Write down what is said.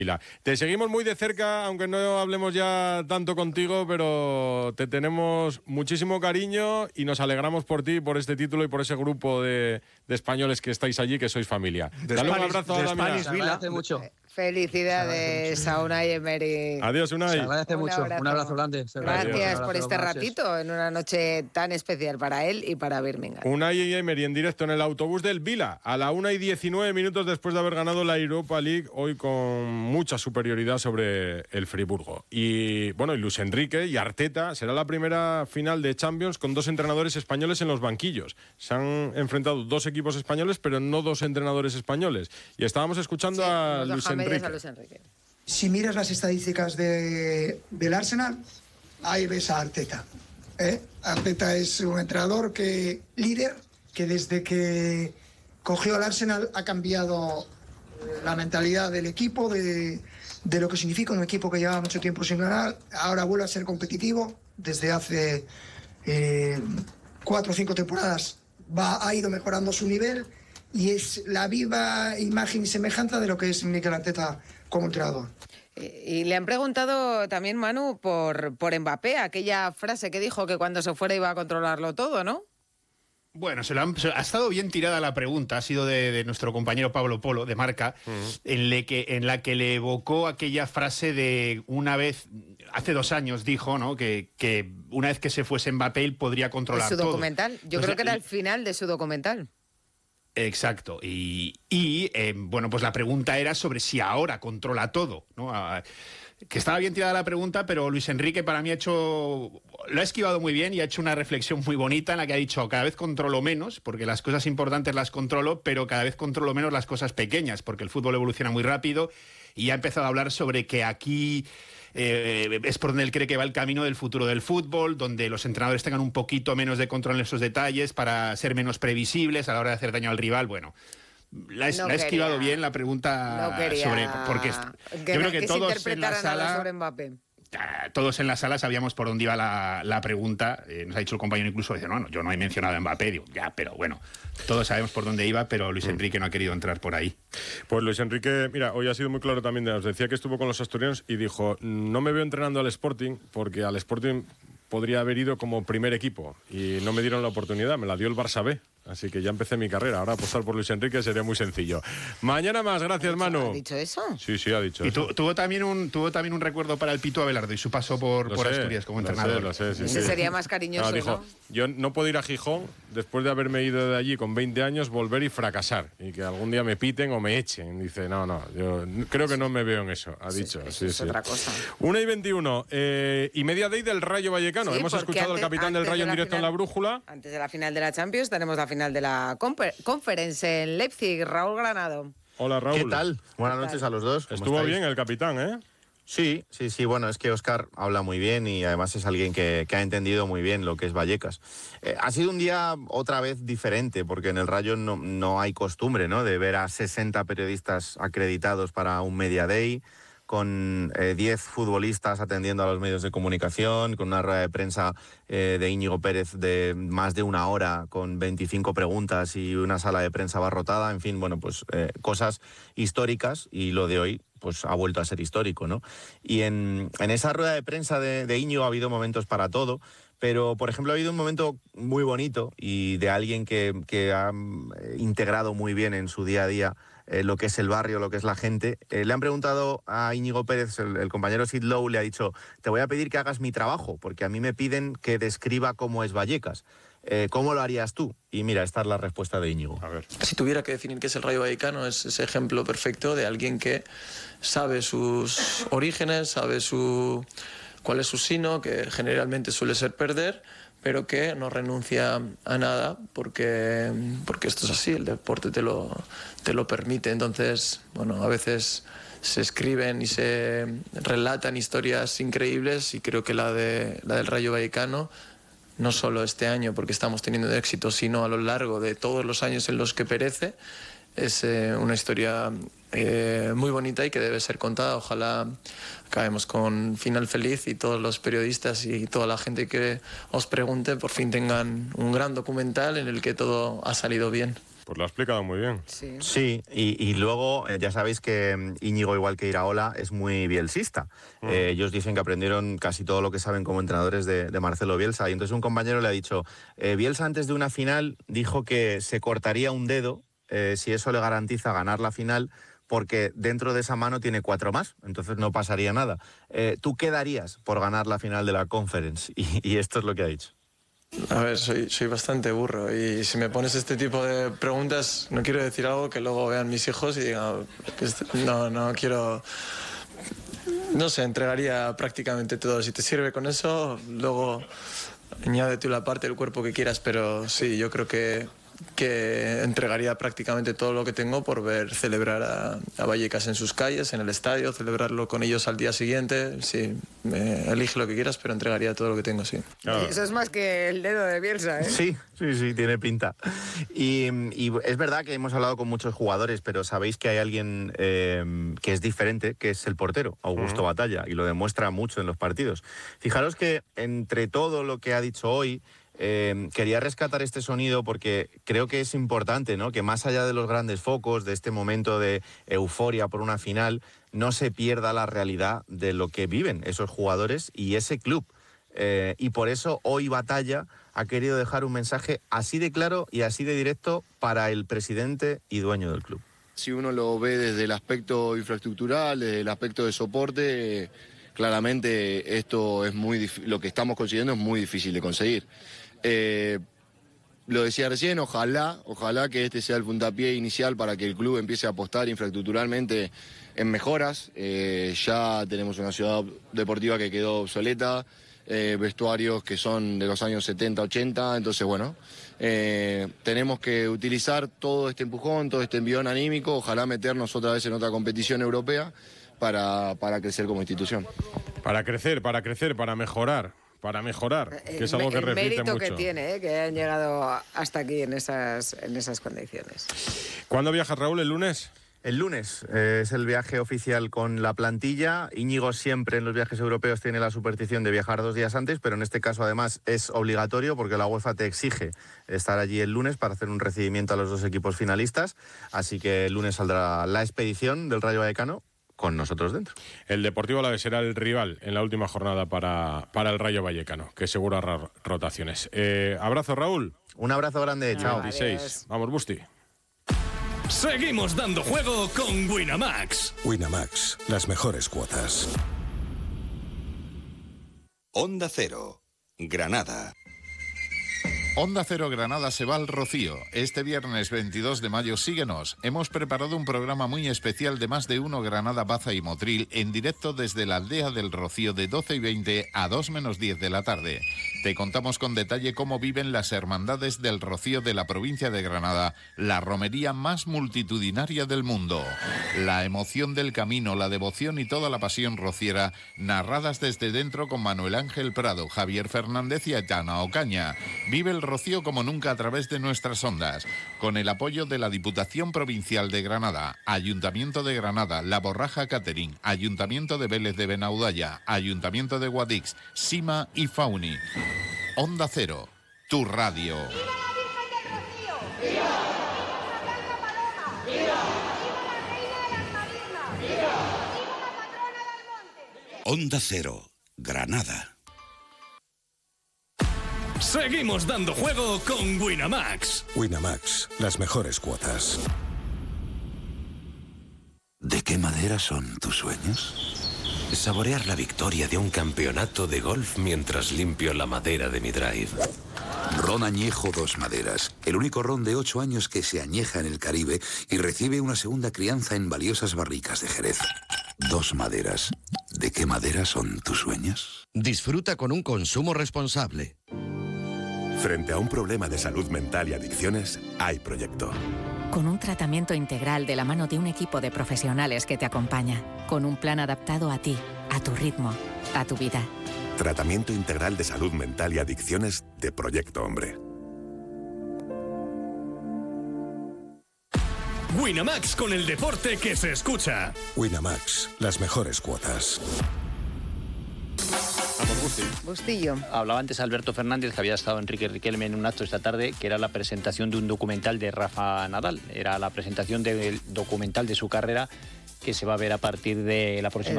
Te seguimos muy de cerca, aunque no hablemos ya tanto contigo, pero te tenemos muchísimo cariño y nos alegramos por ti, por este título y por ese grupo de españoles que estáis allí, que sois familia. Dale un abrazo a Damián. Te agradece mucho. Felicidades a Unai Emery. Adiós, Unai. Se agradece mucho. Un abrazo grande. Gracias por este ratito en una noche tan especial para él y para Birmingham. Unai Emery en directo en el autobús del Vila a la 1:19 después de haber ganado la Europa League, hoy con mucha superioridad sobre el Friburgo. Y bueno, y Luis Enrique y Arteta, será la primera final de Champions con dos entrenadores españoles en los banquillos. Se han enfrentado dos equipos españoles, pero no dos entrenadores españoles. Y estábamos escuchando a Luis Enrique. Si miras las estadísticas del Arsenal, ahí ves a Arteta. Arteta es un entrenador líder, que desde que cogió al Arsenal ha cambiado la mentalidad del equipo, de lo que significa un equipo que lleva mucho tiempo sin ganar. Ahora vuelve a ser competitivo. Desde hace 4 o 5 temporadas ha ido mejorando su nivel. Y es la viva imagen y semejanza de lo que es Mikel Arteta como entrenador. Y le han preguntado también, Manu, por Mbappé, aquella frase que dijo que cuando se fuera iba a controlarlo todo, ¿no? Bueno, ha estado bien tirada la pregunta, ha sido de nuestro compañero Pablo Polo, de Marca, en la que le evocó aquella frase de una vez, hace 2 años dijo, ¿no?, que una vez que se fuese Mbappé él podría controlar todo. Su documental, yo creo que era el final de su documental. Exacto, bueno, pues la pregunta era sobre si ahora controla todo, ¿no? Que estaba bien tirada la pregunta, pero Luis Enrique para mí lo ha esquivado muy bien y ha hecho una reflexión muy bonita en la que ha dicho: cada vez controlo menos, porque las cosas importantes las controlo, pero cada vez controlo menos las cosas pequeñas, porque el fútbol evoluciona muy rápido, y ha empezado a hablar sobre que aquí es por donde él cree que va el camino del futuro del fútbol, donde los entrenadores tengan un poquito menos de control en esos detalles para ser menos previsibles a la hora de hacer daño al rival. Bueno, la ha esquivado bien la pregunta sobre... Porque yo creo que todos en la sala... Sobre Mbappé. Todos en la sala sabíamos por dónde iba la pregunta. Nos ha dicho el compañero incluso, dice, no, yo no he mencionado a Mbappé. Digo, ya, pero bueno, todos sabemos por dónde iba, pero Luis Enrique no ha querido entrar por ahí. Pues Luis Enrique, mira, hoy ha sido muy claro también. Nos decía que estuvo con los asturianos y dijo: no me veo entrenando al Sporting, porque al Sporting podría haber ido como primer equipo y no me dieron la oportunidad, me la dio el Barça B. Así que ya empecé mi carrera. Ahora apostar por Luis Enrique sería muy sencillo. Mañana más, gracias, Manu. ¿Ha dicho eso? Sí, ha dicho y eso. Tuvo también un recuerdo para el Pito Abelardo y su paso por Asturias como entrenador. Lo sé, sí. Sería más cariñoso, dijo, ¿no? Yo no puedo ir a Gijón después de haberme ido de allí con 20 años, volver y fracasar. Y que algún día me piten o me echen. Dice, no, yo creo que no me veo en eso, ha dicho. Eso es otra cosa. 1:21. Y media day del Rayo Vallecano. Hemos escuchado al capitán del Rayo en directo en La Brújula. Antes de la final de la Champions tenemos la final de la Conference en Leipzig. Raúl Granado. Hola, Raúl. ¿Qué tal? Buenas noches a los dos. Estuvo estáis? bien el capitán, ¿eh? Sí. Bueno, es que Óscar habla muy bien y además es alguien que ha entendido muy bien lo que es Vallecas. Ha sido un día otra vez diferente, porque en el Rayo no hay costumbre, ¿no?, de ver a 60 periodistas acreditados para un Media Day, con 10 futbolistas atendiendo a los medios de comunicación, con una rueda de prensa de Íñigo Pérez de más de 1 hora, con 25 preguntas y una sala de prensa abarrotada. En fin, bueno, pues cosas históricas, y lo de hoy pues ha vuelto a ser histórico, ¿no? Y en esa rueda de prensa de Íñigo ha habido momentos para todo, pero, por ejemplo, ha habido un momento muy bonito y de alguien que ha integrado muy bien en su día a día lo que es el barrio, lo que es la gente. Le han preguntado a Íñigo Pérez, el compañero Sid Lowe le ha dicho: te voy a pedir que hagas mi trabajo, porque a mí me piden que describa cómo es Vallecas. ¿Cómo lo harías tú? Y mira, esta es la respuesta de Íñigo. A ver. Si tuviera que definir qué es el Rayo Vallecano, es ese ejemplo perfecto de alguien que sabe sus orígenes, sabe cuál es su sino, que generalmente suele ser perder, pero que no renuncia a nada porque esto es así, el deporte te lo permite. Entonces, bueno, a veces se escriben y se relatan historias increíbles, y creo que la del Rayo Vallecano, no solo este año porque estamos teniendo éxito, sino a lo largo de todos los años en los que perece, es una historia muy bonita y que debe ser contada. Ojalá acabemos con final feliz y todos los periodistas y toda la gente que os pregunte por fin tengan un gran documental en el que todo ha salido bien. Pues lo ha explicado muy bien. Sí, y luego ya sabéis que Íñigo, igual que Iraola, es muy bielsista. Ellos dicen que aprendieron casi todo lo que saben como entrenadores de Marcelo Bielsa. Y entonces un compañero le ha dicho, Bielsa antes de una final dijo que se cortaría un dedo si eso le garantiza ganar la final, porque dentro de esa mano tiene 4 más, entonces no pasaría nada. ¿Tú qué darías por ganar la final de la Conference? Y esto es lo que ha dicho. A ver, soy bastante burro y si me pones este tipo de preguntas no quiero decir algo que luego vean mis hijos y digan que no quiero... No sé, entregaría prácticamente todo. Si te sirve con eso, luego añade tú la parte del cuerpo que quieras, pero sí, yo creo que entregaría prácticamente todo lo que tengo por ver celebrar a Vallecas en sus calles, en el estadio, celebrarlo con ellos al día siguiente. Sí, elige lo que quieras, pero entregaría todo lo que tengo, sí. Eso es más que el dedo de Bielsa, ¿eh? Sí, tiene pinta. Y es verdad que hemos hablado con muchos jugadores, pero sabéis que hay alguien que es diferente, que es el portero, Augusto Batalla, y lo demuestra mucho en los partidos. Fijaros que entre todo lo que ha dicho hoy, quería rescatar este sonido porque creo que es importante, ¿no? Que más allá de los grandes focos, de este momento de euforia por una final, no se pierda la realidad de lo que viven esos jugadores y ese club. Y por eso hoy Batalla ha querido dejar un mensaje así de claro y así de directo para el presidente y dueño del club. Si uno lo ve desde el aspecto infraestructural, desde el aspecto de soporte, claramente esto es lo que estamos consiguiendo es muy difícil de conseguir. Lo decía recién, ojalá que este sea el puntapié inicial para que el club empiece a apostar infraestructuralmente en mejoras. Ya tenemos una ciudad deportiva que quedó obsoleta, vestuarios que son de los años 70, 80, entonces bueno, tenemos que utilizar todo este empujón, todo este envión anímico, ojalá meternos otra vez en otra competición europea para crecer como institución. Para crecer, para mejorar. Que es algo que repite mucho. El mérito que tiene, que hayan llegado hasta aquí en esas condiciones. ¿Cuándo viajas, Raúl? ¿El lunes? El lunes es el viaje oficial con la plantilla. Íñigo siempre en los viajes europeos tiene la superstición de viajar 2 días antes, pero en este caso además es obligatorio porque la UEFA te exige estar allí el lunes para hacer un recibimiento a los 2 equipos finalistas. Así que el lunes saldrá la expedición del Rayo Vallecano con nosotros dentro. El Deportivo Alavés será el rival en la última jornada para el Rayo Vallecano, que seguro hará rotaciones. Abrazo, Raúl. Un abrazo grande, chao. 16. Vamos, Busti. Seguimos dando juego con Winamax. Winamax, las mejores cuotas. Onda Cero, Granada. Onda Cero Granada se va al Rocío. Este viernes 22 de mayo síguenos. Hemos preparado un programa muy especial de Más de Uno Granada, Baza y Motril en directo desde la aldea del Rocío de 12:20 a 2 menos 10 de la tarde. Te contamos con detalle cómo viven las hermandades del Rocío de la provincia de Granada, la romería más multitudinaria del mundo. La emoción del camino, la devoción y toda la pasión rociera, narradas desde dentro con Manuel Ángel Prado, Javier Fernández y Aitana Ocaña. Vive el Rocío como nunca a través de nuestras ondas, con el apoyo de la Diputación Provincial de Granada, Ayuntamiento de Granada, La Borraja Catering, Ayuntamiento de Vélez de Benaudalla, Ayuntamiento de Guadix, Sima y Fauni. Onda Cero, tu radio. Onda Cero, Granada. Seguimos dando juego con Winamax. Winamax, las mejores cuotas. ¿De qué madera son tus sueños? Saborear la victoria de un campeonato de golf mientras limpio la madera de mi drive. Ron Añejo Dos Maderas, el único ron de 8 años que se añeja en el Caribe y recibe una segunda crianza en valiosas barricas de Jerez. Dos Maderas. ¿De qué madera son tus sueños? Disfruta con un consumo responsable. Frente a un problema de salud mental y adicciones, hay proyecto. Con un tratamiento integral de la mano de un equipo de profesionales que te acompaña. Con un plan adaptado a ti, a tu ritmo, a tu vida. Tratamiento integral de salud mental y adicciones de Proyecto Hombre. Winamax con el deporte que se escucha. Winamax, las mejores cuotas. Vamos Bustillo. Hablaba antes Alberto Fernández, que había estado Enrique Riquelme en un acto esta tarde, que era la presentación de un documental de Rafa Nadal. Era la presentación del documental de su carrera, que se va a ver a partir de la próxima